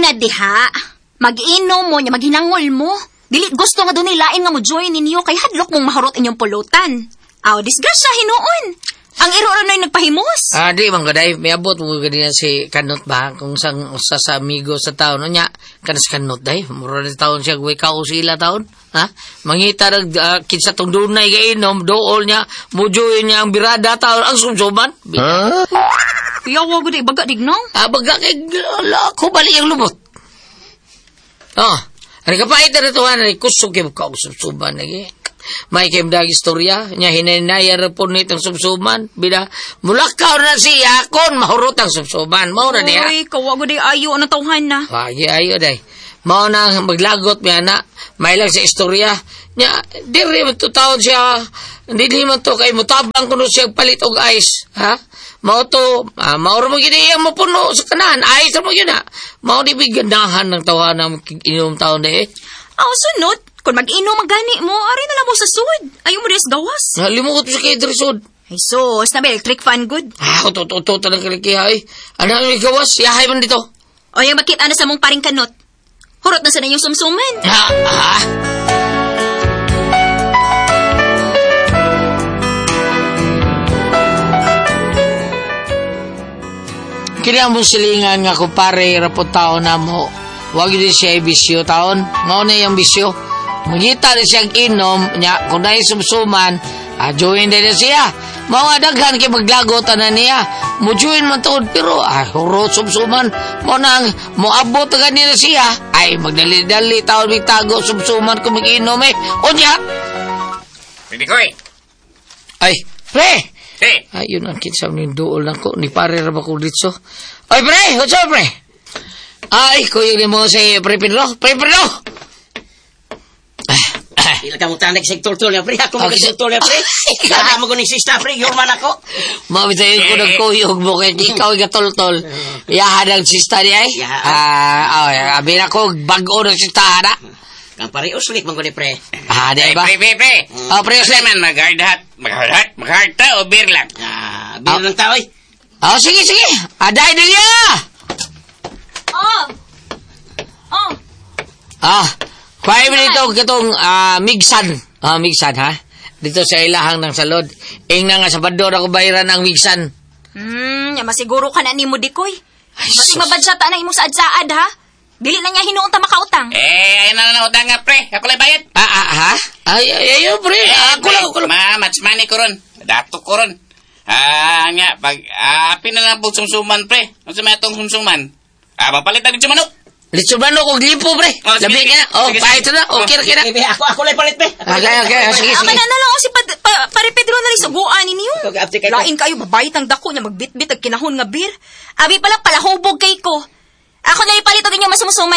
na diha. Mag-inom mo, maghinangol mo. Dili gusto nga doon nilain nga mo join ninyo kay hadlok mong mahurot inyong pulutan. Aw, disgrasya hinuon. Ang iro-iro na yung nagpahimos. Di man gaday, may abot mo ganyan si Kanot ba? Kung sa amigo sa taon, nya, kanas Kanot day, mura na taon siya, guway kao sila taon. Ha? Mangita kinsa tong dunay gainom, dool niya, mujuin niya ang birada taon, ang sumsuman. Piyawa ko di, baga dignong? Baga kay, ko bali ang lubot. Ano kapait na ito, kusog kayo ka sumsuman, may kayong dag istorya, niya hinanaya repon nitong sumsuman, bida, mulakaw na siya, kon mahurot ang sumsuman, maura niya. Uy, kawago di ayo, anong tauhan na? Ayo day. Mao na maglagot niya na, may lang sa istorya, niya, diri man to taon siya, hindi man to kay mutabang kuno siya palit og ice, ha? Mao to, maura mo gini yung mapuno sa kanan, ice mo yun ha. Mao di bigandahan ng tawa ng inom taon na sunod. Kung mag-inom magani mo, ari na lang mo sa sud. Ayaw mo des gawas. Nalimukot mo sa kay Dresod. Ay sus, na electric fan good. Ito lang kalikihay. Ano yung gawas? Yahay man dito. O yung makita na sa mong paring Kanot. Hurot na sa na yung sumsuman. Kaya mo silingan nga kumpare rapot taon na mo. Huwag yun siya bisyo taon. Ngayon na yung bisyo. Magita na siyang inom niya. Kung na sumsuman, join din na siya. Mga daghan kay maglagotan na niya. Mujuin man taon pero hurot sumsuman. Mo nang moabot na ganyan na siya. Ay magdali-dali taon bitago sumsuman kung mag-inom O niya. Hindi ko Ay, pre! Hey. Ayun ang kinsam ni dool na ko. Ni pare raba ko dito. Ay, pre! What's up, pre? Ay, kuya ni mo si Pre Pedro. Pre Pedro! Ila ka mo tanig sa tultol na, pre. Ako mag-tultol na, pre. Kaya mo ko ni sista, pre. Yorman ako. Mamitayin ko nagkuyog mo kaya ikaw igatultol. Yahan ang sista niya abi na ko, bago ng sista na. Kang pare, uslit mo ko ni, pre. Di ba? Pre. Pre, uslit. Man, magharta o beer lang? Beer lang tao, eh. Sige. Aday na niya! Kaya mo dito katong migsan. Migsan, ha? Dito sa ilahang ng salod. Na nga sa bador ako bayaran ang migsan. Masiguro ka na ni mo, Dikoy. Masig mabadsata na imong saad-saad, ha? Dili na niya hinuon ta makautang. Ayun na utang nga, pre. Ako lang bayad. Ha? Ayaw, pre. Ako lang. Match money ko ron. Dato ko ron. Nga, pag apin na lang po sumsuman, pre. Ano sa may itong sumsuman? Papalitan din sa manok. Litso ba no kung lipo, pre? Labi ka na. Pahit na. Kira. Ako lang palit, pre. Okay. Sige. Ama na lang si Pare Pedro na rin suguan ninyo. Lain kayo, babayit ang dako niya, magbitbit ang kinahon nga beer. Abi pala palahubog kay ko. Ako na ipalit og inyo masumusuman.